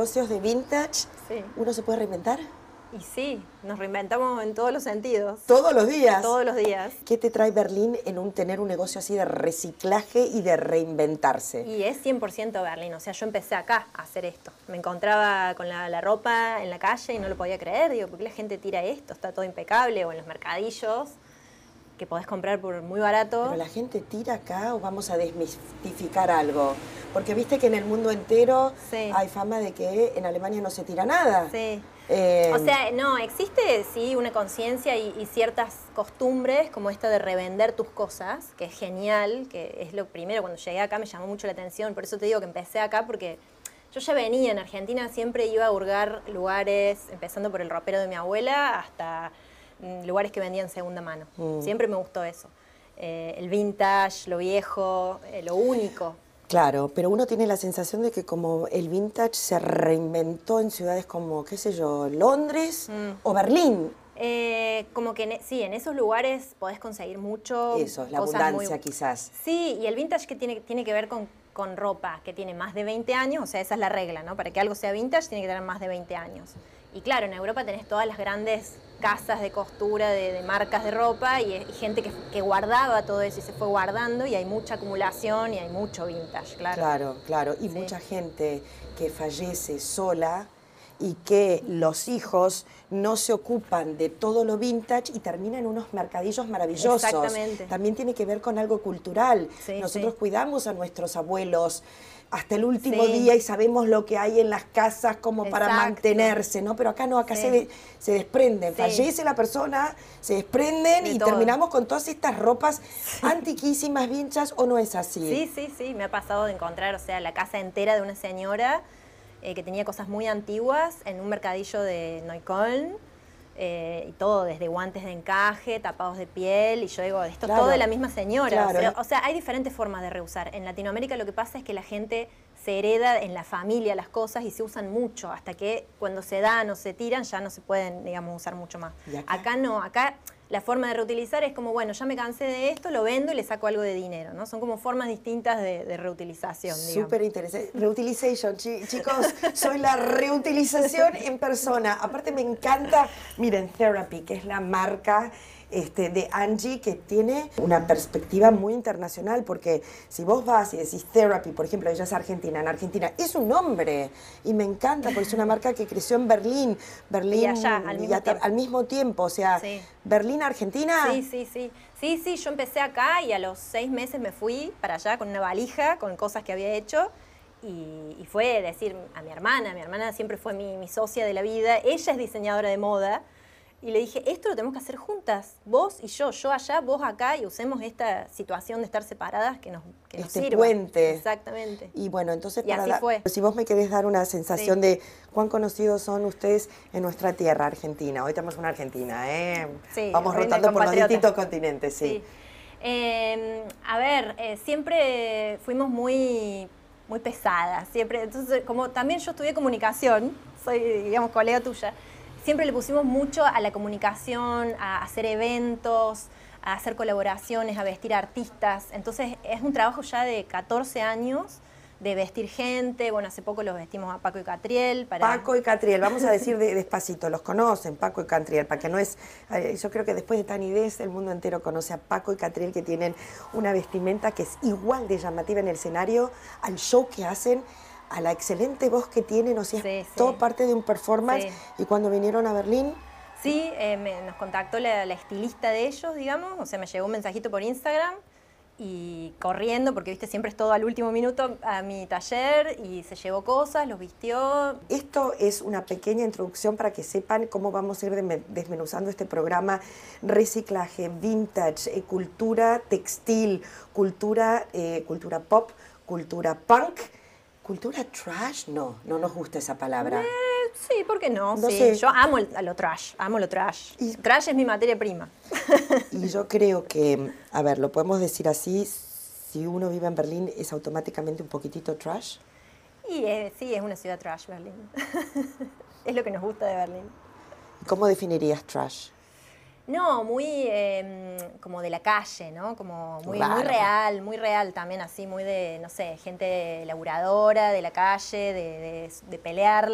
negocios de vintage, Sí. ¿uno se puede reinventar? Y sí, nos reinventamos en todos los sentidos. ¿Todos los días? Todos los días. ¿Qué te trae Berlín en tener un negocio así de reciclaje y de reinventarse? Y es 100% Berlín, o sea, yo empecé acá a hacer esto. Me encontraba con la ropa en la calle y no lo podía creer. Digo, ¿por qué la gente tira esto? Está todo impecable. O en los mercadillos, que podés comprar por muy barato. ¿Pero la gente tira acá o vamos a desmistificar algo? Porque viste que en el mundo entero Sí. hay fama de que en Alemania no se tira nada. Sí. O sea, no, existe sí una conciencia y ciertas costumbres como esta de revender tus cosas, que es genial, que es lo primero. Cuando llegué acá me llamó mucho la atención, por eso te digo que empecé acá, porque yo ya venía en Argentina, siempre iba a hurgar lugares, empezando por el ropero de mi abuela hasta lugares que vendían segunda mano. Siempre me gustó eso. El vintage, lo viejo, lo único. Claro, pero uno tiene la sensación de que como el vintage se reinventó en ciudades como, qué sé yo, Londres o Berlín. Como que sí, en esos lugares podés conseguir mucho. Eso, es la cosas abundancia quizás. Sí, y el vintage que tiene que ver con ropa que tiene más de 20 años, o sea, esa es la regla, ¿no? Para que algo sea vintage tiene que tener más de 20 años. Y claro, en Europa tenés todas las grandes casas de costura de marcas de ropa y gente que guardaba todo eso y se fue guardando y hay mucha acumulación y hay mucho vintage, claro. Claro, claro. Y Sí. mucha gente que fallece sola y que los hijos no se ocupan de todo lo vintage y terminan en unos mercadillos maravillosos. Exactamente. También tiene que ver con algo cultural. Sí, Nosotros sí. cuidamos a nuestros abuelos hasta el último Sí. día y sabemos lo que hay en las casas como para Exacto. mantenerse, ¿no? Pero acá no, acá Sí. se desprenden. Sí. Fallece la persona, se desprenden De y todo. terminamos con todas estas ropas antiquísimas, vinchas, ¿o no es así? Sí, sí, sí, me ha pasado de encontrar, o sea, la casa entera de una señora que tenía cosas muy antiguas en un mercadillo de Neukölln, y todo, desde guantes de encaje, tapados de piel, y yo digo, esto Claro. es todo de la misma señora. Claro. O sea, hay diferentes formas de reusar. En Latinoamérica lo que pasa es que la gente se hereda en la familia las cosas y se usan mucho, hasta que cuando se dan o se tiran ya no se pueden, digamos, usar mucho más. ¿Y acá? Acá no, acá la forma de reutilizar es como, bueno, ya me cansé de esto, lo vendo y le saco algo de dinero, ¿no? Son como formas distintas de reutilización, digamos. Súper interesante. Reutilization, chicos, soy la reutilización en persona. Aparte me encanta, miren, Therapy, que es la marca de Angie, que tiene una perspectiva muy internacional, porque si vos vas y decís Therapy, por ejemplo, ella es argentina, en Argentina es un nombre, y me encanta, porque es una marca que creció en Berlín, Y allá, al mismo tiempo. o sea, Sí. Berlín, Argentina. Sí, sí, sí. Sí, sí, yo empecé acá y a los 6 meses me fui para allá con una valija, con cosas que había hecho. Y fue decir a mi hermana siempre fue mi socia de la vida, ella es diseñadora de moda. Y le dije, esto lo tenemos que hacer juntas, vos y yo allá, vos acá, y usemos esta situación de estar separadas que nos sirva. Puente. Exactamente. Y bueno, entonces, Y así fue. si vos me querés dar una sensación Sí. de cuán conocidos son ustedes en nuestra tierra, Argentina. Hoy estamos en una Argentina, ¿eh? Sí, Vamos reina rotando por los compatriota. distintos continentes, sí. A ver, siempre fuimos muy pesadas, siempre. Entonces, como también yo estudié comunicación, soy, digamos, colega tuya, siempre le pusimos mucho a la comunicación, a hacer eventos, a hacer colaboraciones, a vestir artistas. Entonces, es un trabajo ya de 14 años de vestir gente. Bueno, hace poco los vestimos a Paco y Catriel. Paco y Catriel, vamos a decir despacito, los conocen, Paco y Catriel, para que no es... yo creo que después de Tani Des, el mundo entero conoce a Paco y Catriel, que tienen una vestimenta que es igual de llamativa en el escenario, al show que hacen, a la excelente voz que tienen, o sea, Sí, es sí. todo parte de un performance. Sí. Y cuando vinieron a Berlín... Sí, nos contactó la estilista de ellos, digamos, o sea, me llegó un mensajito por Instagram y corriendo, porque viste, siempre es todo al último minuto, a mi taller, y se llevó cosas, los vistió. Esto es una pequeña introducción para que sepan cómo vamos a ir desmenuzando este programa: reciclaje, vintage, cultura textil, cultura pop, cultura punk, cultura trash. No nos gusta esa palabra. Sí, ¿por qué no? No Sí, sé. yo amo lo trash, amo lo trash. Y- Trash es mi materia prima. Y yo creo que, a ver, lo podemos decir así, si uno vive en Berlín es automáticamente un poquitito trash. Y sí, es una ciudad trash, Berlín. Es lo que nos gusta de Berlín. ¿Cómo definirías trash? No, muy como de la calle, ¿no? Como muy Raro. muy real también, así, muy de, no sé, gente laburadora, de la calle, de pelear.